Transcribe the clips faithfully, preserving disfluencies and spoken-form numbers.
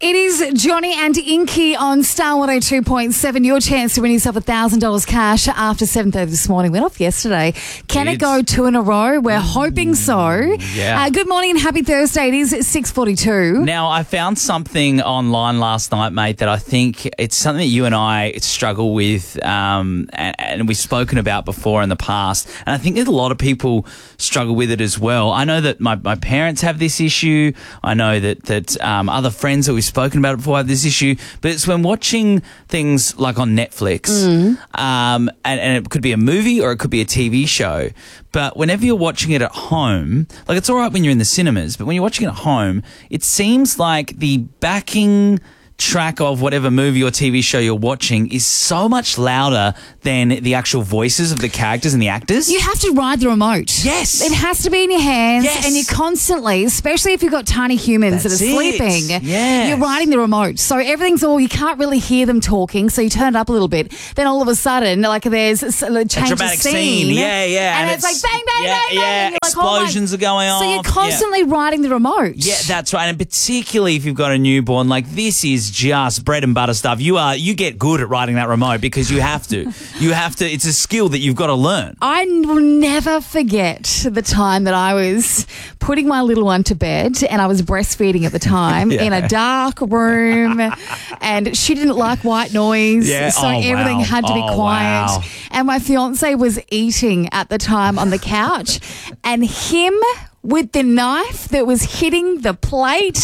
It is Johnny and Inky on Star one oh two point seven. Your chance to win yourself one thousand dollars cash after seven thirty this morning. Went off yesterday. Can it, it go two in a row? We're hoping so. Yeah. Uh, good morning and happy Thursday. It is six forty-two. Now, I found something online last night, mate, that I think it's something that you and I struggle with, um, and, and we've spoken about before in the past. And I think that a lot of people struggle with it as well. I know that my, my parents have this issue. I know that, that um, other friends that we've spoken about it before have this issue. But it's when watching things like on Netflix, mm. um, and, and it could be a movie or it could be a T V show. But whenever you're watching it at home, like it's all right when you're in the cinemas, but when you're watching it at home, it seems like the backing track of whatever movie or T V show you're watching is so much louder than the actual voices of the characters and the actors. You have to ride the remote. Yes. It has to be in your hands. Yes. And you constantly, especially if you've got tiny humans That's that are it. sleeping, Yes. you're riding the remote. So everything's all, you can't really hear them talking, so you turn it up a little bit. Then all of a sudden, like there's a change A dramatic of scene. scene. Yeah, yeah. And, And it's, like bang, bang, yeah, bang, bang. yeah. And you're like, oh my- Explosions are going on. So you're constantly Yeah. riding the remote. Yeah, that's right. And particularly if you've got a newborn, like this is just bread and butter stuff. You are, you get good at riding that remote because you have to. You have to. It's a skill that you've got to learn. I will never forget the time that I was putting my little one to bed and I was breastfeeding at the time Yeah. in a dark room, and she didn't like white noise, Yeah. so Oh, everything wow. had to be Oh, quiet. wow. And my fiance was eating at the time on the couch, and him with the knife that was hitting the plate,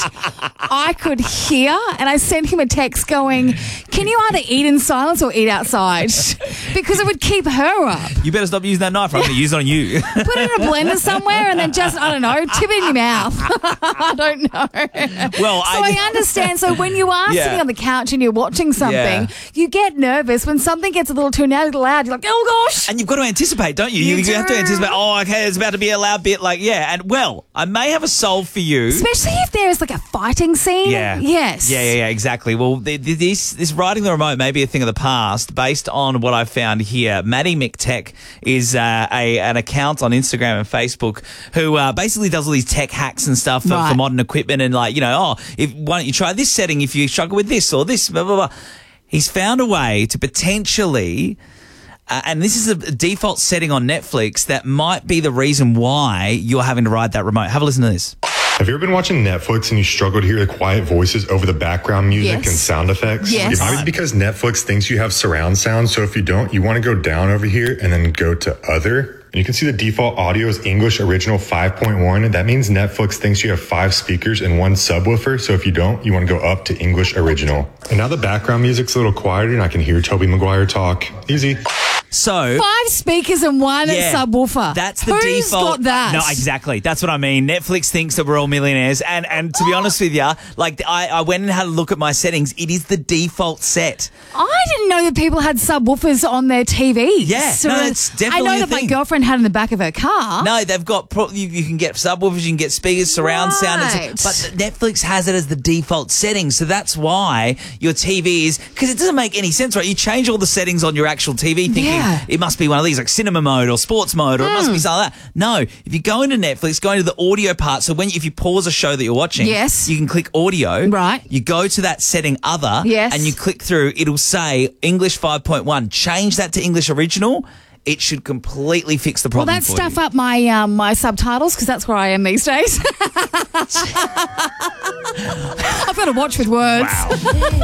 I could hear, and I sent him a text going, can you either eat in silence or eat outside? Because it would keep her up. You better stop using that knife. I'm going to use it on you. Put it in a blender somewhere and then just, I don't know, tip it in your mouth. I don't know. Well, so I- I, understand. So when you are Yeah. sitting on the couch and you're watching something, Yeah. you get nervous. When something gets a little too loud, you're like, oh gosh. And you've got to anticipate, don't you? You You, have to do. anticipate, oh, okay, there's about to be a loud bit. Like, yeah. And, well, I may have a solve for you. Especially if there is like a fighting scene. Yeah. Yes. Yeah, yeah, yeah, exactly. Well, th- th- this this riding the remote may be a thing of the past based on what I found here. Maddie McTech is uh, a an account on Instagram and Facebook who uh, basically does all these tech hacks and stuff for, Right. for modern equipment and like, you know, oh, if, why don't you try this setting if you struggle with this or this, blah, blah, blah. He's found a way to potentially... Uh, and this is a default setting on Netflix that might be the reason why you're having to ride that remote. Have a listen to this. Have you ever been watching Netflix and you struggle to hear the quiet voices over the background music Yes. and sound effects? Yes. It might be because Netflix thinks you have surround sound, so if you don't, you want to go down over here and then go to other. And you can see the default audio is English Original five point one. That means Netflix thinks you have five speakers and one subwoofer, so if you don't, you want to go up to English Original. And now the background music's a little quieter and I can hear Tobey Maguire talk. Easy. So... Five speakers and one Yeah, subwoofer. That's the Who's default. got that? No, exactly. That's what I mean. Netflix thinks that we're all millionaires. And and to be honest with you, like I, I went and had a look at my settings. It is the default set. I didn't know that people had subwoofers on their T Vs. Yeah, So no, it's definitely I know a that my thing. girlfriend had in the back of her car. No, they've got, pro- you, you can get subwoofers, you can get speakers, surround sound. And Right. so, but Netflix has it as the default setting. So that's why your T V is, because it doesn't make any sense, right? You change all the settings on your actual T V thinking Yeah. it must be one of these, like cinema mode or sports mode, or it must be something like that. No, if you go into Netflix, go into the audio part. So when if you pause a show that you're watching, Yes. you can click audio. Right. You go to that setting other. Yes. And you click through, it'll say English five point one. Change that to English Original. It should completely fix the Well, problem that for stuff you. up my um, my subtitles because that's where I am these days. I've got to watch with words. Wow.